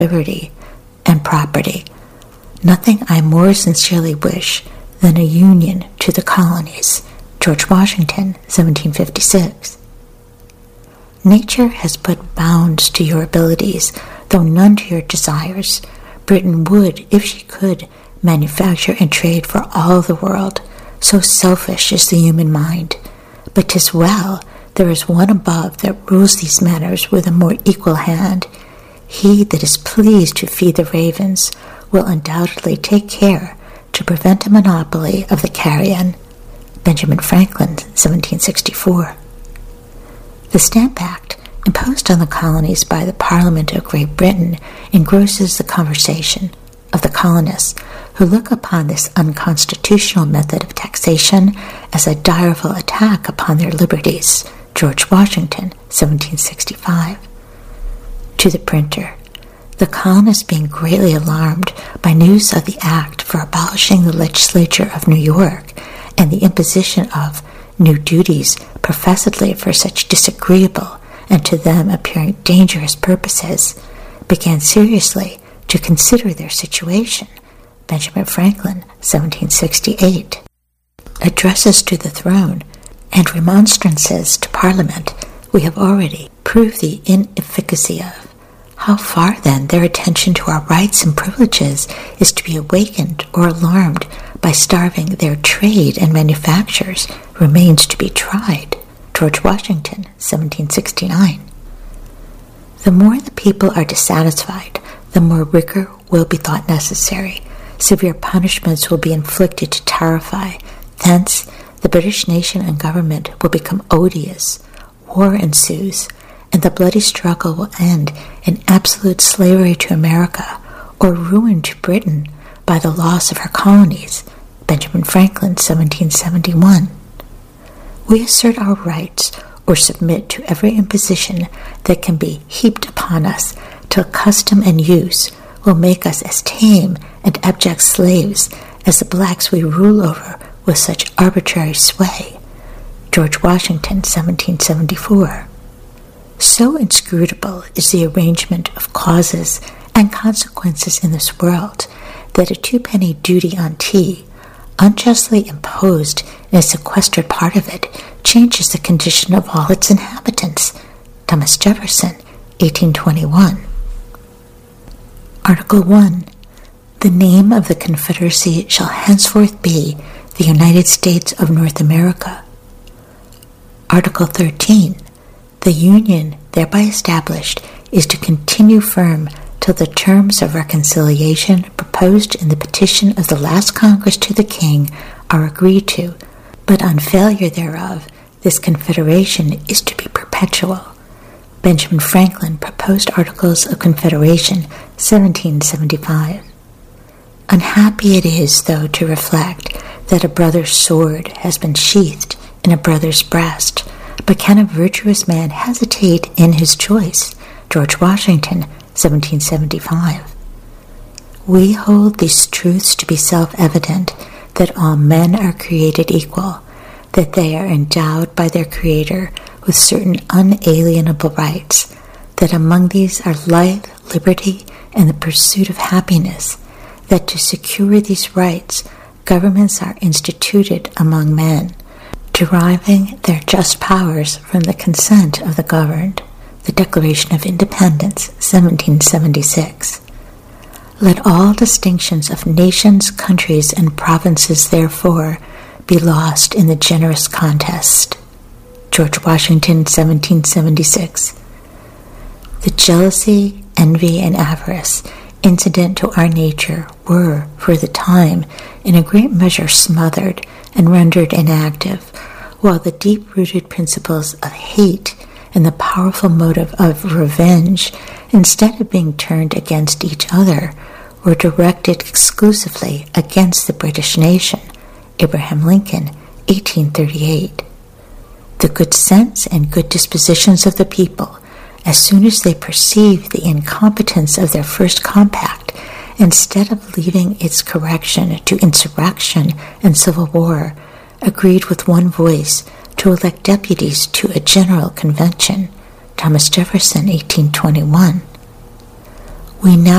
liberty and property. Nothing I more sincerely wish than a union to the colonies. George Washington, 1756. Nature has put bounds to your abilities, though none to your desires. Britain would, if she could, manufacture and trade for all the world. So selfish is the human mind. But 'tis well, there is one above that rules these matters with a more equal hand. He that is pleased to feed the ravens will undoubtedly take care to prevent a monopoly of the carrion. Benjamin Franklin, 1764. The Stamp Act, imposed on the colonies by the Parliament of Great Britain, engrosses the conversation of the colonists, who look upon this unconstitutional method of taxation as a direful attack upon their liberties. George Washington, 1765. To the printer, the colonists being greatly alarmed by news of the act for abolishing the legislature of New York and the imposition of new duties professedly for such disagreeable and to them appearing dangerous purposes, began seriously to consider their situation. Benjamin Franklin, 1768. Addresses to the throne and remonstrances to Parliament we have already proved the inefficacy of. How far, then, their attention to our rights and privileges is to be awakened or alarmed by starving their trade and manufactures remains to be tried. George Washington, 1769. The more the people are dissatisfied, the more rigor will be thought necessary. Severe punishments will be inflicted to terrify. Thence, the British nation and government will become odious. War ensues, and the bloody struggle will end in absolute slavery to America or ruin to Britain by the loss of her colonies. Benjamin Franklin, 1771. We assert our rights or submit to every imposition that can be heaped upon us till custom and use will make us as tame and abject slaves as the blacks we rule over with such arbitrary sway. George Washington, 1774. So inscrutable is the arrangement of causes and consequences in this world that a twopenny duty on tea, unjustly imposed in a sequestered part of it, changes the condition of all its inhabitants. Thomas Jefferson, 1821. Article 1. The name of the Confederacy shall henceforth be the United States of North America. Article 13. The Union thereby established is to continue firm till the terms of reconciliation proposed in the petition of the last Congress to the King are agreed to, but on failure thereof, this Confederation is to be perpetual. Benjamin Franklin, Proposed Articles of Confederation, 1775. Unhappy it is, though, to reflect that a brother's sword has been sheathed in a brother's breast, but can a virtuous man hesitate in his choice? George Washington, 1775. We hold these truths to be self-evident, that all men are created equal, that they are endowed by their Creator with certain unalienable rights, that among these are life, liberty, and the pursuit of happiness, that to secure these rights, governments are instituted among men, deriving their just powers from the consent of the governed. The Declaration of Independence, 1776. Let all distinctions of nations, countries, and provinces, therefore, be lost in the generous contest. George Washington, 1776. The jealousy, envy, and avarice incident to our nature were, for the time, in a great measure smothered and rendered inactive, while the deep-rooted principles of hate and the powerful motive of revenge, instead of being turned against each other, were directed exclusively against the British nation. Abraham Lincoln, 1838. The good sense and good dispositions of the people, as soon as they perceived the incompetence of their first compact, instead of leaving its correction to insurrection and civil war, agreed with one voice to elect deputies to a general convention. Thomas Jefferson, 1821. We now